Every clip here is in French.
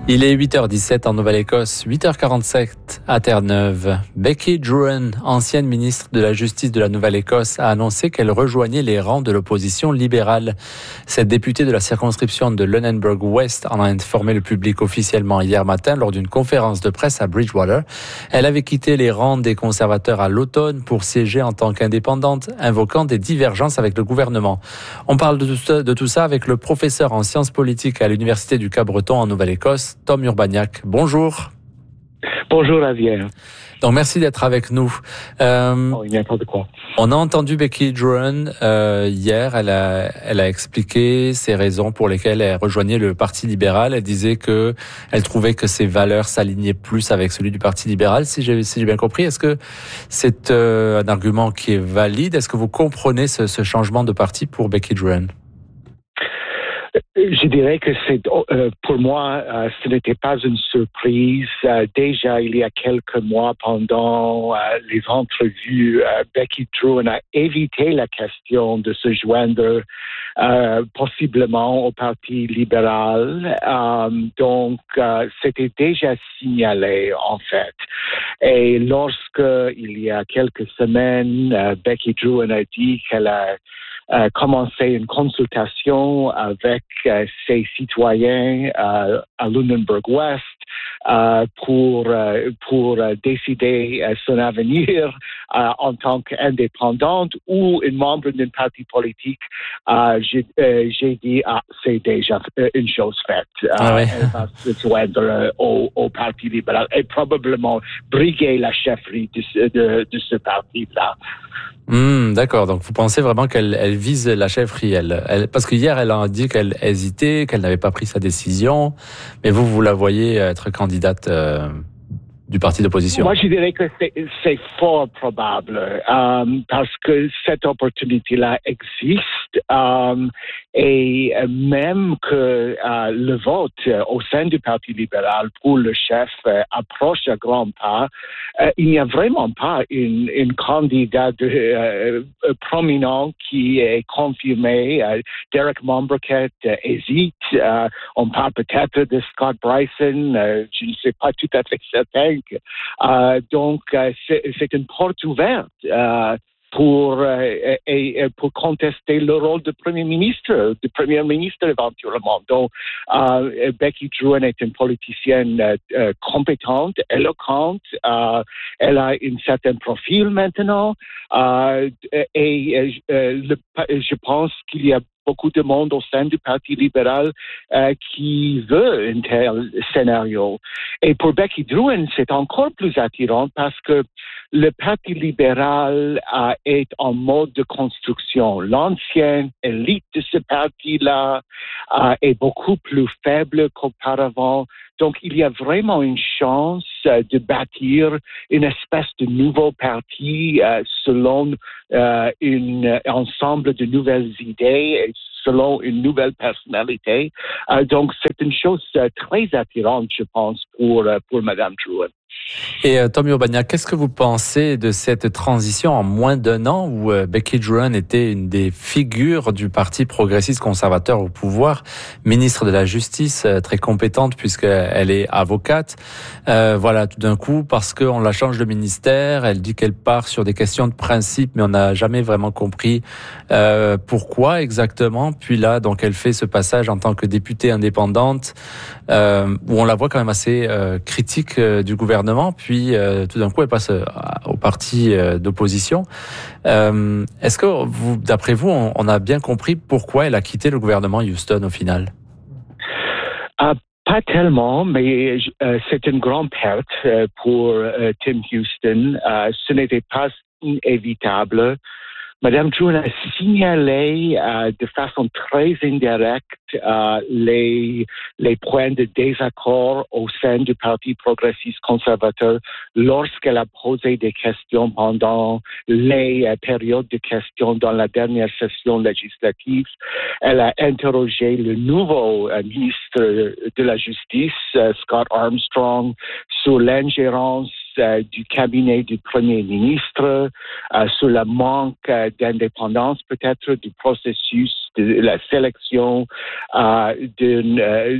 Il est 8h17 en Nouvelle-Écosse, 8h47 à Terre-Neuve. Becky Drouin, ancienne ministre de la Justice de la Nouvelle-Écosse, a annoncé qu'elle rejoignait les rangs de l'opposition libérale. Cette députée de la circonscription de Lunenburg-West en a informé le public officiellement hier matin lors d'une conférence de presse à Bridgewater. Elle avait quitté les rangs des conservateurs à l'automne pour siéger en tant qu'indépendante, invoquant des divergences avec le gouvernement. On parle de tout ça avec le professeur en sciences politiques à l'Université du Cap-Breton en Nouvelle-Écosse, Tom Urbaniak. Bonjour. Bonjour, Javier. Donc, merci d'être avec nous. Il n'y a pas de quoi. On a entendu Becky Drouin hier. Elle a expliqué ses raisons pour lesquelles elle rejoignait le Parti libéral. Elle disait que elle trouvait que ses valeurs s'alignaient plus avec celui du Parti libéral. Si j'ai bien compris, est-ce que c'est un argument qui est valide? Est-ce que vous comprenez ce changement de parti pour Becky Drouin? Je dirais que pour moi, ce n'était pas une surprise. Déjà, il y a quelques mois, pendant les entrevues, Becky Drouin a évité la question de se joindre possiblement au Parti libéral. Donc, c'était déjà signalé, en fait. Et lorsque, il y a quelques semaines, Becky Drouin a dit qu'elle a commencé une consultation avec ses citoyens à Lunenburg-West pour décider son avenir en tant qu'indépendante ou une membre d'un parti politique. J'ai dit, c'est déjà une chose faite. Ouais. Elle va se joindre au Parti libéral et probablement briguer la chefferie de ce parti-là. D'accord. Donc, vous pensez vraiment qu'elle vise la chefferie, parce que hier, elle a dit qu'elle hésitait, qu'elle n'avait pas pris sa décision. Mais vous la voyez être candidate du parti d'opposition. Moi, je dirais que c'est fort probable parce que cette opportunité-là existe et même que le vote au sein du Parti libéral pour le chef approche à grands pas, il n'y a vraiment pas une candidate prominent qui est confirmée. Derek Momberket hésite. On parle peut-être de Scott Bryson. Je ne sais pas tout à fait certain. Donc, c'est une porte ouverte pour contester le rôle de Premier ministre éventuellement. Donc, Becky Drouin est une politicienne compétente, éloquente. Elle a un certain profil maintenant. Je pense qu'il y a beaucoup de monde au sein du Parti libéral qui veut un tel scénario. Et pour Becky Drouin, c'est encore plus attirant parce que le Parti libéral est en mode de construction. L'ancienne élite de ce parti-là est beaucoup plus faible qu'auparavant. Donc, il y a vraiment une chance de bâtir une espèce de nouveau parti selon un ensemble de nouvelles idées et selon une nouvelle personnalité. Donc, c'est une chose très attirante, je pense, pour Mme Drouin. Et Tom Urbaniak, qu'est-ce que vous pensez de cette transition en moins d'un an où Becky Drouin était une des figures du Parti progressiste conservateur au pouvoir, ministre de la Justice, très compétente puisqu'elle est avocate. Voilà, tout d'un coup, parce qu'on la change de ministère, elle dit qu'elle part sur des questions de principe, mais on n'a jamais vraiment compris pourquoi exactement. Puis là, donc, elle fait ce passage en tant que députée indépendante où on la voit quand même assez critique du gouvernement. Puis tout d'un coup, elle passe au parti d'opposition. Est-ce que, d'après vous, on a bien compris pourquoi elle a quitté le gouvernement Houston au final? Pas tellement, mais c'est une grande perte pour Tim Houston. Ce n'était pas inévitable. Madame Drouin a signalé de façon très indirecte les points de désaccord au sein du Parti progressiste conservateur lorsqu'elle a posé des questions pendant les périodes de questions dans la dernière session législative. Elle a interrogé le nouveau ministre de la Justice, Scott Armstrong, sur l'ingérence du cabinet du Premier ministre, sur le manque d'indépendance peut-être du processus de la sélection du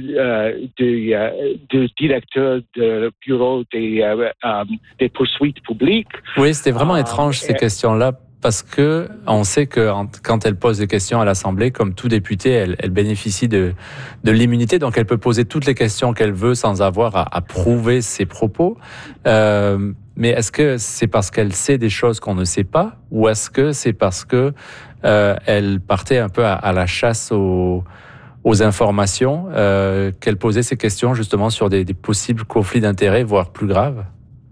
directeur du bureau des poursuites publiques. Oui, c'était vraiment étrange ces questions-là. Parce que on sait que quand elle pose des questions à l'Assemblée, comme tout député, elle bénéficie de l'immunité, donc elle peut poser toutes les questions qu'elle veut sans avoir à prouver ses propos. Mais est-ce que c'est parce qu'elle sait des choses qu'on ne sait pas, ou est-ce que c'est parce que elle partait un peu à la chasse aux informations, qu'elle posait ces questions justement sur des possibles conflits d'intérêts, voire plus graves?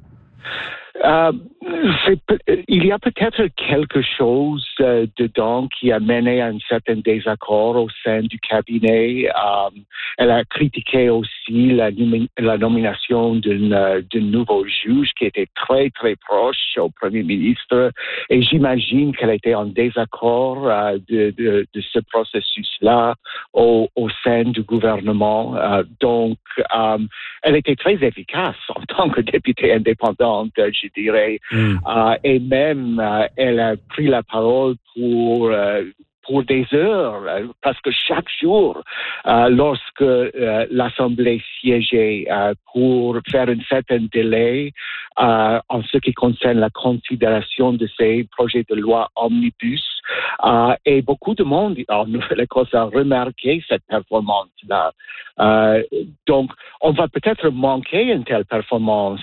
Il y a peut-être quelque chose dedans qui a mené à un certain désaccord au sein du cabinet. Elle a critiqué aussi la nomination d'un nouveau juge qui était très, très proche au Premier ministre. Et j'imagine qu'elle était en désaccord de ce processus-là au sein du gouvernement. Donc, elle était très efficace en tant que députée indépendante, je dirais. Et même, elle a pris la parole pour des heures, parce que chaque jour, lorsque l'Assemblée siégeait pour faire un certain délai en ce qui concerne la considération de ces projets de loi omnibus, et beaucoup de monde en Nouvelle-Écosse a remarqué cette performance-là. Donc, on va peut-être manquer une telle performance.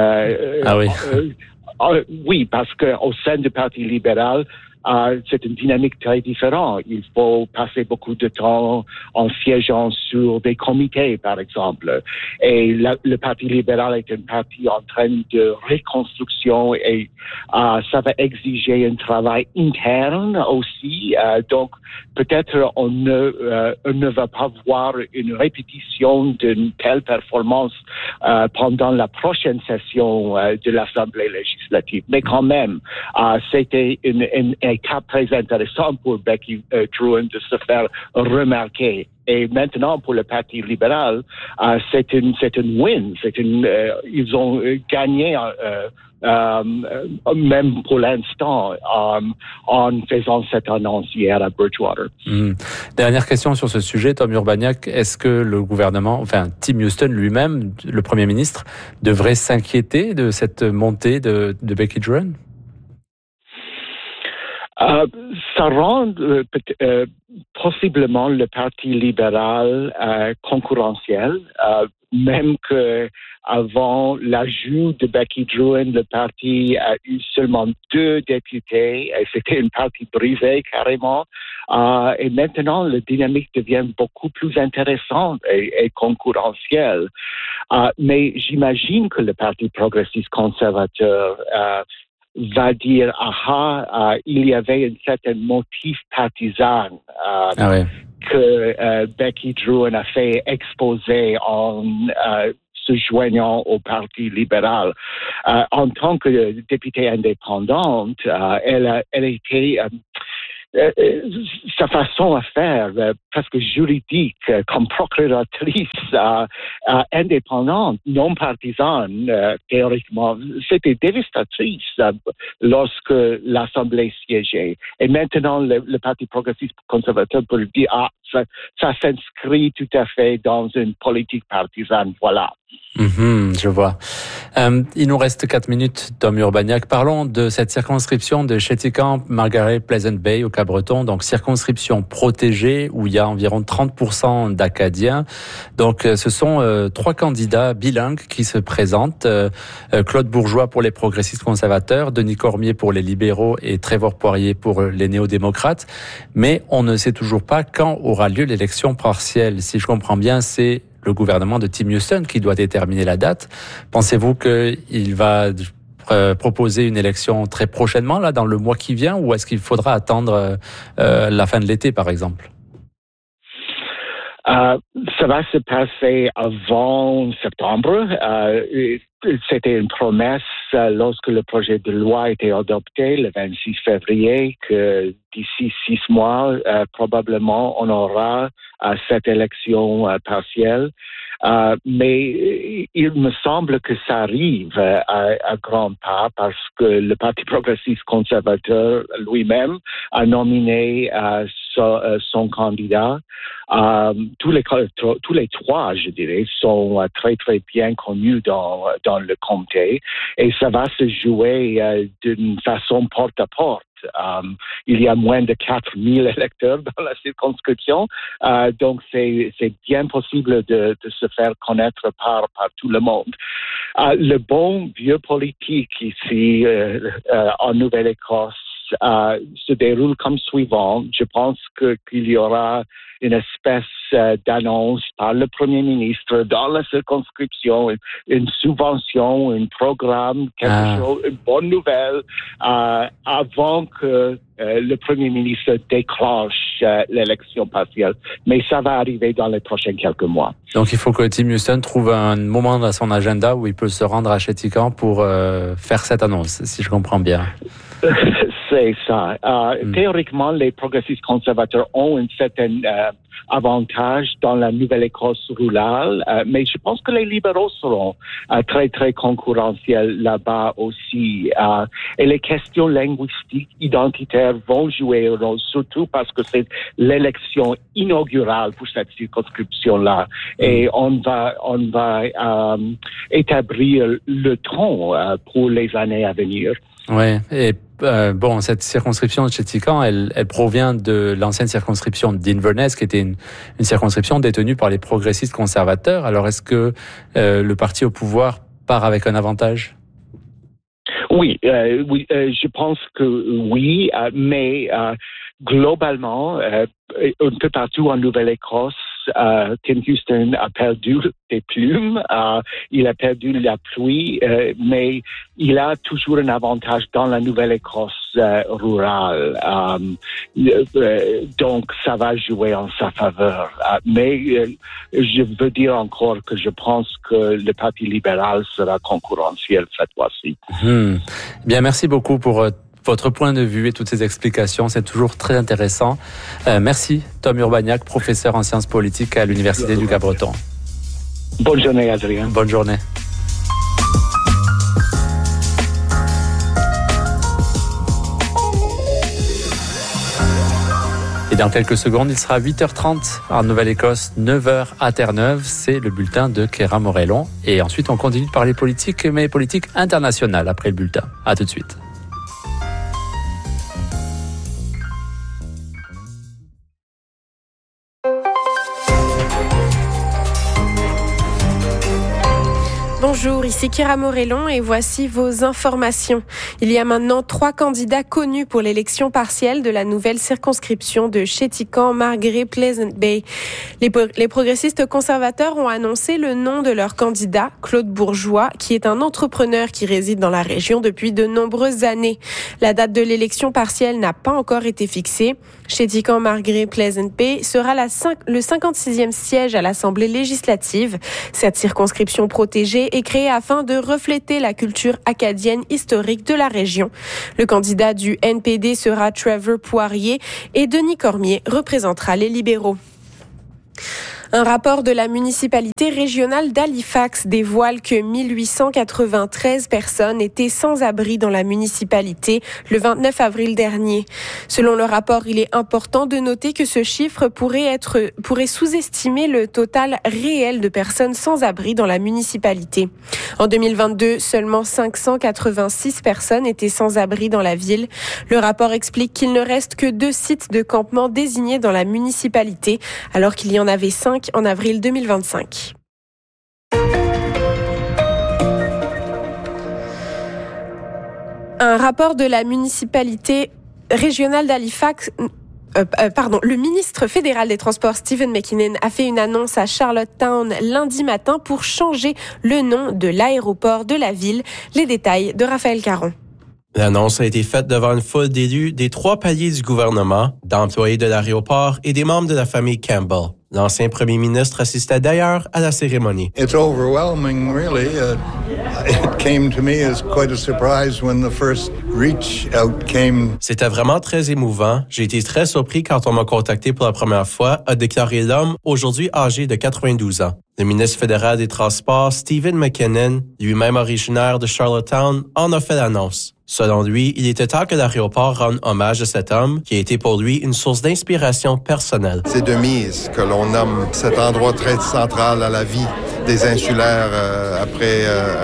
Oui, parce qu'au sein du Parti libéral, c'est une dynamique très différente. Il faut passer beaucoup de temps en siégeant sur des comités, par exemple. Et le Parti libéral est un parti en train de reconstruction et ça va exiger un travail interne aussi. Donc, peut-être on ne va pas voir une répétition d'une telle performance pendant la prochaine session de l'Assemblée législative. Mais quand même, c'était un cas très intéressant pour Becky Drouin de se faire remarquer. Et maintenant, pour le Parti libéral, c'est une win. Ils ont gagné, même pour l'instant, en faisant cette annonce hier à Bridgewater. Dernière question sur ce sujet, Tom Urbaniak. Est-ce que le gouvernement, enfin Tim Houston lui-même, le Premier ministre, devrait s'inquiéter de cette montée de Becky Drouin? Ça rend possiblement le Parti libéral concurrentiel, même que avant l'ajout de Becky Drouin, le parti a eu seulement 2 députés. Et c'était un parti brisé carrément. Et maintenant, la dynamique devient beaucoup plus intéressante et concurrentielle. Mais j'imagine que le Parti progressiste conservateur va dire, il y avait un certain motif partisan que Becky Drouin a fait exposer en se joignant au Parti libéral. En tant que députée indépendante, elle était... sa façon à faire, presque juridique, comme procuratrice indépendante, non partisane, théoriquement, c'était dévastatrice lorsque l'Assemblée siégeait. Et maintenant, le Parti progressiste conservateur peut dire, ça s'inscrit tout à fait dans une politique partisane, voilà. Je vois. Il nous reste 4 minutes, Tom Urbaniak. Parlons de cette circonscription de Chéticamp, Margaret Pleasant Bay au Cap-Breton. Donc, circonscription protégée où il y a environ 30% d'Acadiens. Donc, ce sont 3 candidats bilingues qui se présentent. Claude Bourgeois pour les progressistes conservateurs, Denis Cormier pour les libéraux et Trevor Poirier pour les néo-démocrates. Mais on ne sait toujours pas quand aura lieu l'élection partielle. Si je comprends bien, c'est le gouvernement de Tim Houston qui doit déterminer la date. Pensez-vous qu'il va proposer une élection très prochainement, là, dans le mois qui vient, ou est-ce qu'il faudra attendre la fin de l'été, par exemple? Ça va se passer avant septembre. C'était une promesse lorsque le projet de loi a été adopté le 26 février que d'ici 6 mois, probablement, on aura cette élection partielle. Mais il me semble que ça arrive à grands pas parce que le Parti progressiste conservateur lui-même a nominé son candidat. Tous les trois, je dirais, sont très, très bien connus dans le comté et ça va se jouer d'une façon porte à porte. Il y a moins de 4000 électeurs dans la circonscription, donc c'est bien possible de se faire connaître par tout le monde. Le bon vieux politique ici en Nouvelle-Écosse se déroule comme suivant. Je pense qu'il y aura une espèce d'annonce par le Premier ministre dans la circonscription, une subvention, un programme, quelque chose, une bonne nouvelle, avant que le Premier ministre déclenche l'élection partielle. Mais ça va arriver dans les prochains quelques mois. Donc il faut que Tim Huston trouve un moment dans son agenda où il peut se rendre à Chéticamp pour faire cette annonce, si je comprends bien. C'est ça. Théoriquement, les progressistes conservateurs ont un certain avantage dans la Nouvelle-Écosse rurale, mais je pense que les libéraux seront très, très concurrentiels là-bas aussi. Et les questions linguistiques, identitaires vont jouer un rôle, surtout parce que c'est l'élection inaugurale pour cette circonscription-là. Et on va établir le ton pour les années à venir. Ouais. Et cette circonscription de Chéticamp, elle provient de l'ancienne circonscription d'Inverness, qui était une circonscription détenue par les progressistes conservateurs. Alors, est-ce que le parti au pouvoir part avec un avantage? Oui, je pense que oui, mais globalement, un peu partout en Nouvelle-Écosse, Tim Huston a perdu des plumes, il a perdu la pluie, mais il a toujours un avantage dans la Nouvelle-Écosse rurale. Donc, ça va jouer en sa faveur. Mais je veux dire encore que je pense que le Parti libéral sera concurrentiel cette fois-ci. Bien, merci beaucoup pour votre point de vue et toutes ces explications. C'est toujours très intéressant. Merci, Tom Urbaniak, professeur en sciences politiques à l'Université du Cap-Breton. Bonne journée, Adrien. Bonne journée. Et dans quelques secondes, il sera 8h30 en Nouvelle-Écosse, 9h à Terre-Neuve. C'est le bulletin de Kéra Morellon. Et ensuite, on continue de parler politique, mais politique internationale après le bulletin. À tout de suite. Bonjour, ici Kéra Morellon et voici vos informations. Il y a maintenant 3 candidats connus pour l'élection partielle de la nouvelle circonscription de Chéticamp, Margaret Pleasant Bay. Les progressistes conservateurs ont annoncé le nom de leur candidat, Claude Bourgeois, qui est un entrepreneur qui réside dans la région depuis de nombreuses années. La date de l'élection partielle n'a pas encore été fixée. Chéticamp, Margaret Pleasant Bay sera le 56e siège à l'Assemblée législative. Cette circonscription protégée est créée afin de refléter la culture acadienne historique de la région. Le candidat du NPD sera Trevor Poirier et Denis Cormier représentera les libéraux. Un rapport de la municipalité régionale d'Halifax dévoile que 1893 personnes étaient sans abri dans la municipalité le 29 avril dernier. Selon le rapport, il est important de noter que ce chiffre pourrait sous-estimer le total réel de personnes sans abri dans la municipalité. En 2022, seulement 586 personnes étaient sans abri dans la ville. Le rapport explique qu'il ne reste que 2 sites de campement désignés dans la municipalité, alors qu'il y en avait 5 en avril 2025. Un rapport de la municipalité régionale d'Halifax... le ministre fédéral des Transports, Stephen McKinnon, a fait une annonce à Charlottetown lundi matin pour changer le nom de l'aéroport de la ville. Les détails de Raphaël Caron. L'annonce a été faite devant une foule d'élus des 3 paliers du gouvernement, d'employés de l'aéroport et des membres de la famille Campbell. L'ancien premier ministre assistait d'ailleurs à la cérémonie. It's overwhelming, really. It came to me as quite a surprise when the first reach out came. C'était vraiment très émouvant. J'ai été très surpris quand on m'a contacté pour la première fois, a déclaré l'homme aujourd'hui âgé de 92 ans. Le ministre fédéral des Transports, Stephen McKinnon, lui-même originaire de Charlottetown, en a fait l'annonce. Selon lui, il était temps que l'aéroport rende hommage à cet homme qui a été pour lui une source d'inspiration personnelle. C'est de mise que l'on nomme cet endroit très central à la vie des insulaires après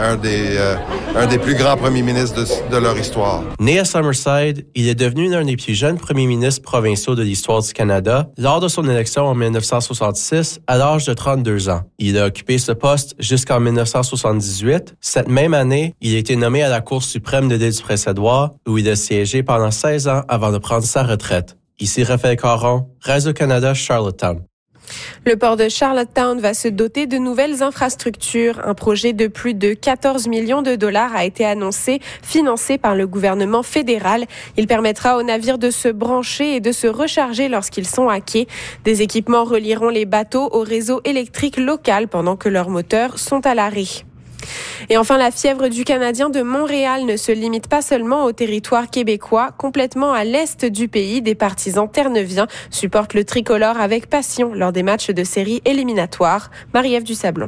un des plus grands premiers ministres de leur histoire. Né à Summerside, il est devenu l'un des plus jeunes premiers ministres provinciaux de l'histoire du Canada lors de son élection en 1966 à l'âge de 32 ans. Il a occupé ce poste jusqu'en 1978. Cette même année, il a été nommé à la Cour suprême de l'île du Prince-Édouard où il a siégé pendant 16 ans avant de prendre sa retraite. Ici Raphaël Caron, Radio-Canada, Charlottetown. Le port de Charlottetown va se doter de nouvelles infrastructures. Un projet de plus de 14 millions de dollars a été annoncé, financé par le gouvernement fédéral. Il permettra aux navires de se brancher et de se recharger lorsqu'ils sont à quai. Des équipements relieront les bateaux au réseau électrique local pendant que leurs moteurs sont à l'arrêt. Et enfin, la fièvre du Canadien de Montréal ne se limite pas seulement au territoire québécois. Complètement à l'est du pays, des partisans terneviens supportent le tricolore avec passion lors des matchs de série éliminatoires. Marie-Ève Dusablon.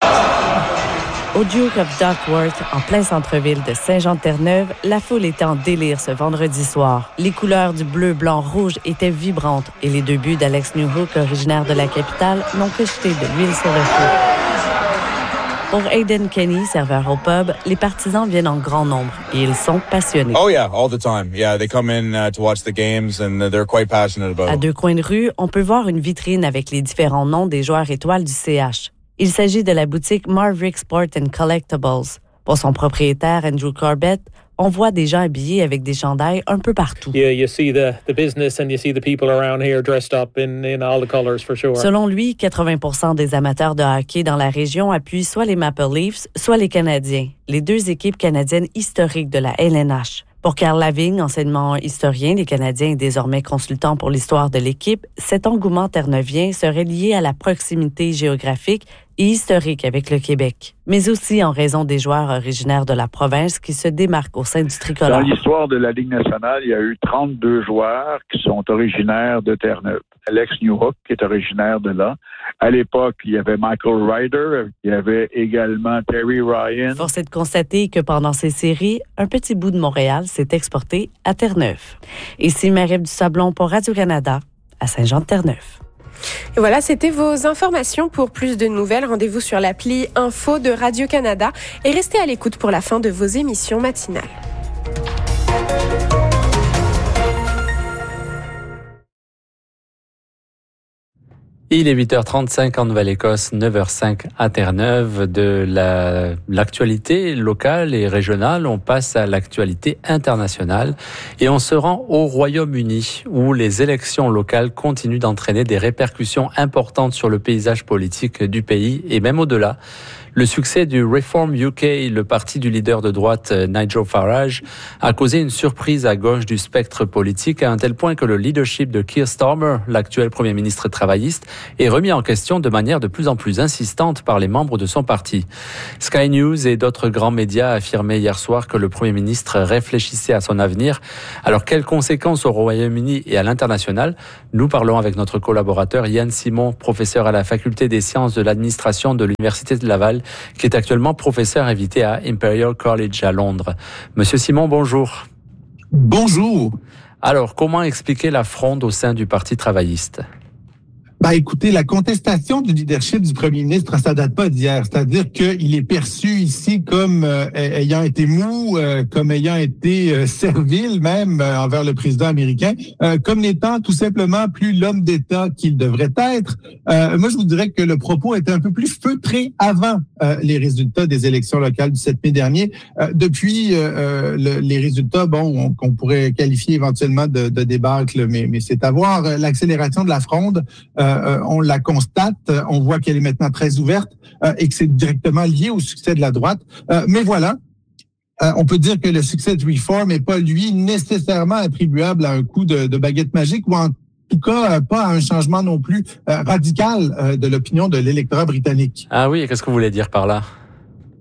Au Duke of Duckworth, en plein centre-ville de Saint-Jean-de-Terre-Neuve, la foule était en délire ce vendredi soir. Les couleurs du bleu, blanc, rouge étaient vibrantes et les deux buts d'Alex Newhook, originaire de la capitale, n'ont que jeté de l'huile sur le feu. Pour Aidan Kenny, serveur au pub, les partisans viennent en grand nombre et ils sont passionnés. Oh yeah, all the time. Yeah, they come in to watch the games and they're quite passionate about it. À deux coins de rue, on peut voir une vitrine avec les différents noms des joueurs étoiles du CH. Il s'agit de la boutique Marvrick Sport and Collectibles. Pour son propriétaire, Andrew Corbett, on voit des gens habillés avec des chandails un peu partout. Yeah, you see the business and you see the people around here dressed up in all the colors for sure. Selon lui, 80% des amateurs de hockey dans la région appuient soit les Maple Leafs, soit les Canadiens, les deux équipes canadiennes historiques de la LNH. Pour Carl Lavigne, enseignement historien des Canadiens et désormais consultant pour l'histoire de l'équipe, cet engouement terneuvien serait lié à la proximité géographique et historique avec le Québec, mais aussi en raison des joueurs originaires de la province qui se démarquent au sein du tricolore. Dans l'histoire de la Ligue nationale, il y a eu 32 joueurs qui sont originaires de Terre-Neuve. Alex Newhook, qui est originaire de là. À l'époque, il y avait Michael Ryder, il y avait également Terry Ryan. Force est de constater que pendant ces séries, un petit bout de Montréal s'est exporté à Terre-Neuve. Ici Marie-Ève Dusablon pour Radio-Canada, à Saint-Jean-de-Terre-Neuve. Et voilà, c'était vos informations. Pour plus de nouvelles, rendez-vous sur l'appli Info de Radio-Canada et restez à l'écoute pour la fin de vos émissions matinales. Il est 8h35 en Nouvelle-Écosse, 9h05 à Terre-Neuve. De l'actualité locale et régionale, on passe à l'actualité internationale et on se rend au Royaume-Uni où les élections locales continuent d'entraîner des répercussions importantes sur le paysage politique du pays et même au-delà. Le succès du Reform UK, le parti du leader de droite Nigel Farage, a causé une surprise à gauche du spectre politique à un tel point que le leadership de Keir Starmer, l'actuel Premier ministre travailliste, est remis en question de manière de plus en plus insistante par les membres de son parti. Sky News et d'autres grands médias affirmaient hier soir que le Premier ministre réfléchissait à son avenir. Alors, quelles conséquences au Royaume-Uni et à l'international? Nous parlons avec notre collaborateur Yann Simon, professeur à la Faculté des sciences de l'administration de l'Université de Laval, qui est actuellement professeur invité à Imperial College à Londres. Monsieur Simon, bonjour. Bonjour. Alors, comment expliquer la fronde au sein du Parti travailliste? Écoutez, la contestation du leadership du premier ministre, ça date pas d'hier. C'est-à-dire qu'il est perçu ici comme ayant été mou, comme ayant été servile même envers le président américain, comme n'étant tout simplement plus l'homme d'État qu'il devrait être. Moi, je vous dirais que le propos était un peu plus feutré avant les résultats des élections locales du 7 mai dernier. Depuis les résultats, qu'on pourrait qualifier éventuellement de débâcle, mais c'est à voir. L'accélération de la fronde, on la constate, on voit qu'elle est maintenant très ouverte et que c'est directement lié au succès de la droite. Mais voilà, on peut dire que le succès du Reform n'est pas, lui, nécessairement attribuable à un coup de baguette magique ou en tout cas pas à un changement non plus radical de l'opinion de l'électorat britannique. Ah oui, qu'est-ce que vous voulez dire par là?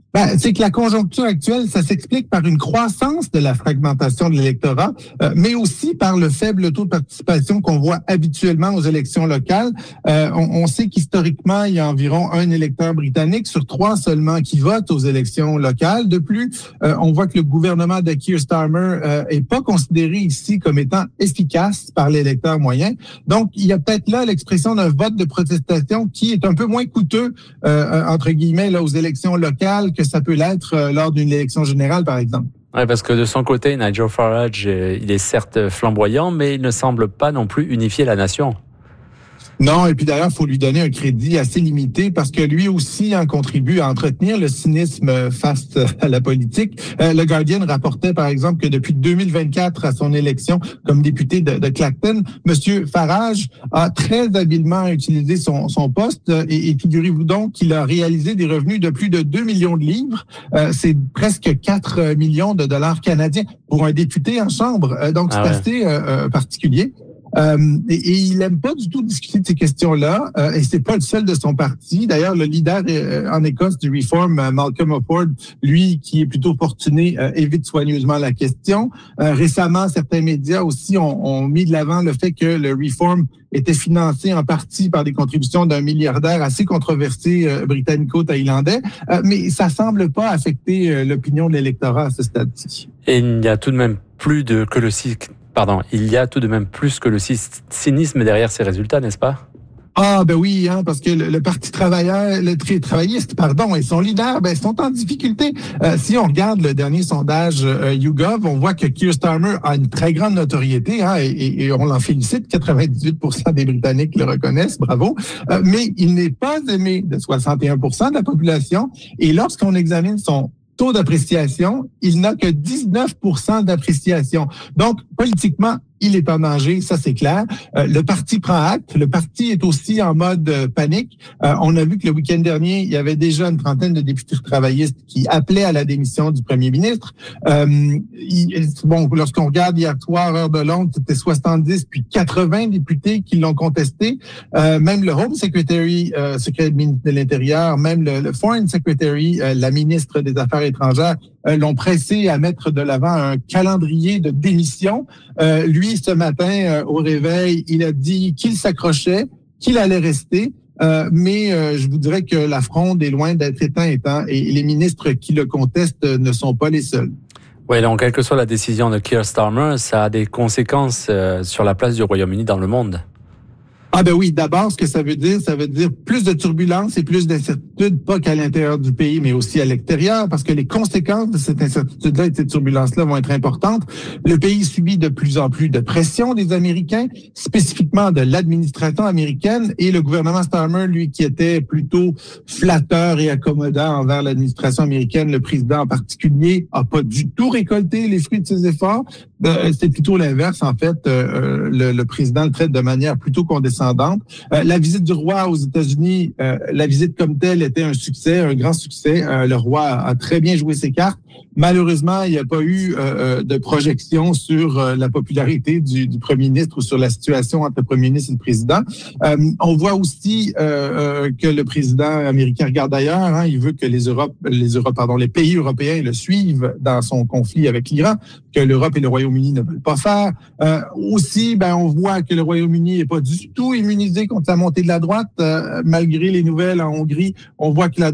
C'est que la conjoncture actuelle, ça s'explique par une croissance de la fragmentation de l'électorat, mais aussi par le faible taux de participation qu'on voit habituellement aux élections locales. On sait qu'historiquement, il y a environ un électeur britannique sur 3 seulement qui vote aux élections locales. De plus, on voit que le gouvernement de Keir Starmer est pas considéré ici comme étant efficace par l'électeur moyen. Donc, il y a peut-être là l'expression d'un vote de protestation qui est un peu moins coûteux, entre guillemets, là, aux élections locales que ça peut l'être lors d'une élection générale, par exemple. Oui, parce que de son côté, Nigel Farage, il est certes flamboyant, mais il ne semble pas non plus unifier la nation. Non, et puis d'ailleurs, il faut lui donner un crédit assez limité parce que lui aussi contribue à entretenir le cynisme face à la politique. Le Guardian rapportait, par exemple, que depuis 2024, à son élection comme député de Clacton, M. Farage a très habilement utilisé son poste et figurez-vous donc qu'il a réalisé des revenus de plus de 2 millions de livres. C'est presque 4 millions de dollars canadiens pour un député en chambre. Donc, c'est assez particulier. Et il aime pas du tout discuter de ces questions-là, et c'est pas le seul de son parti. D'ailleurs, le leader en Écosse du Reform, Malcolm Offord, lui, qui est plutôt fortuné, évite soigneusement la question. Récemment, certains médias aussi ont mis de l'avant le fait que le Reform était financé en partie par des contributions d'un milliardaire assez controversé britannico-thaïlandais, mais ça semble pas affecter l'opinion de l'électorat à ce stade-ci. Et il y a tout de même il y a tout de même plus que le cynisme derrière ces résultats, n'est-ce pas? Ah, ben oui, parce que le Parti travailliste, et son leader, sont en difficulté. Si on regarde le dernier sondage YouGov, on voit que Keir Starmer a une très grande notoriété, et on l'en félicite. 98% des Britanniques le reconnaissent, bravo. Mais il n'est pas aimé de 61% de la population. Et lorsqu'on examine son taux d'appréciation, il n'a que 19% d'appréciation. Donc, politiquement, il est en danger, ça c'est clair. Le parti prend acte. Le parti est aussi en mode panique. On a vu que le week-end dernier, il y avait déjà une trentaine de députés travaillistes qui appelaient à la démission du premier ministre. Lorsqu'on regarde hier soir, heure de Londres, c'était 70 puis 80 députés qui l'ont contesté. Même le Home Secretary, secrétaire de l'Intérieur, même le Foreign Secretary, la ministre des Affaires étrangères, l'ont pressé à mettre de l'avant un calendrier de démission. Lui, ce matin, au réveil, il a dit qu'il s'accrochait, qu'il allait rester, mais je vous dirais que la fronde est loin d'être éteinte, et les ministres qui le contestent ne sont pas les seuls. Oui, donc quelle que soit la décision de Keir Starmer, ça a des conséquences sur la place du Royaume-Uni dans le monde. Ah ben oui, d'abord, ce que ça veut dire plus de turbulences et plus d'incertitudes, pas qu'à l'intérieur du pays, mais aussi à l'extérieur, parce que les conséquences de cette incertitude-là et de cette turbulence-là vont être importantes. Le pays subit de plus en plus de pression des Américains, spécifiquement de l'administration américaine, et le gouvernement Starmer, lui, qui était plutôt flatteur et accommodant envers l'administration américaine, le président en particulier, a pas du tout récolté les fruits de ses efforts. C'est plutôt l'inverse, en fait. Le président le traite de manière plutôt condescendante. La visite du roi aux États-Unis, la visite comme telle était un succès, un grand succès. Le roi a très bien joué ses cartes. Malheureusement, il n'y a pas eu de projection sur la popularité du premier ministre ou sur la situation entre le premier ministre et le président. On voit aussi que le président américain regarde ailleurs. Il veut que les pays européens le suivent dans son conflit avec l'Iran, que l'Europe et le Royaume-Uni ne veulent pas faire. Aussi, on voit que le Royaume-Uni n'est pas du tout immunisé contre la montée de la droite. Malgré les nouvelles en Hongrie, on voit que la